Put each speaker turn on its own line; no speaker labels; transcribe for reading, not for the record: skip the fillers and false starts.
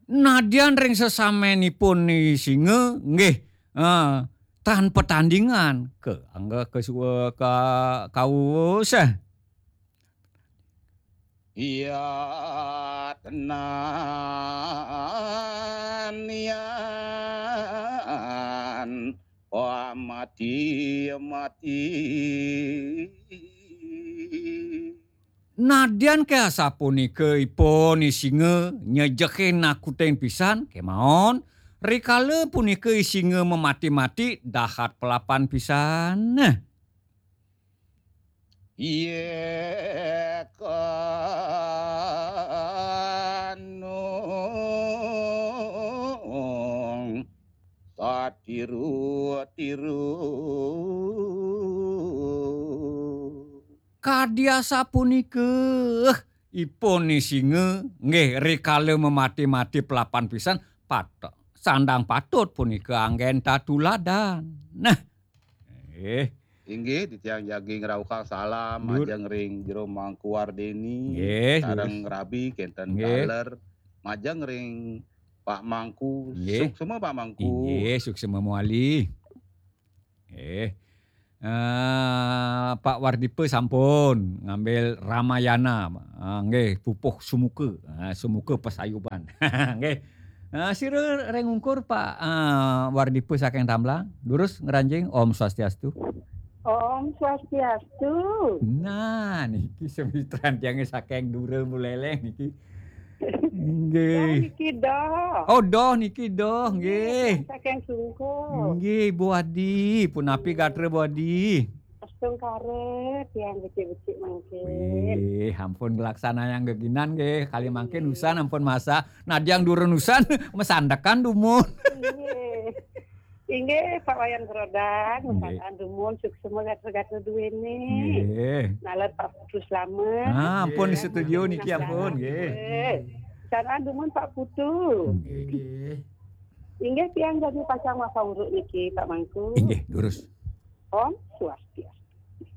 Nadian ring sesamenipun ni singa nggih tanpa tandingan ke angga ke kau sah.
Iya tenan nian wah mati.
Nadian ke sapunika ipun singa nyejekin nakuten pisan kemaon rikala punika singa memati-mati dahat pelapan pisan.
Iya kanung tiru.
Kadiasa punika ipun ni singa nggih rikala memati-mati pelapan pisan patok sandang patut punika anggen tatuladan. Nah,
Inggih ditiang jaging raukang salam majeng ring jero Mangku Wardeni sareng Rabi kenten daler majeng ring Pak Mangku suksema Pak Mangku.
Inggih suksema muali. Pak Wardipe sampun ngambil Ramayana, nggih pupuh sumuke, sumuke pasayuban. Nggih. Sira reng ungkur Pak Wardipe saking Tamblang, lurus ngranjing Om Swastiastu.
Om Swastiastu.
Nah, niki semitran tiange saking Dura Buleleng niki. Nggih.
Niki doh.
Oh, doh niki doh, nggih.
Saking Sungko.
Nggih, Bu Adi, punapi gatre Bu Adi.
Astung karet yang becik-becik mangke.
Wih, ampun laksana yang geginan nggih, kali mangke nusan ampun masa nadiang durun nusan mesandekan dumun.
Inggih Pak Wayan Grodang, mesandekan dumun suksema gatre-gatre duwene.
Nggih.
Nalar Pak Putu slamet.
Ampun di studio niki ampun nggih.
Sanaan dumun Pak Putu.
Nggih.
Inggih tiang jadi pasang masa uruk niki Pak Mangku.
Inggih, lurus.
Om Swastiastu.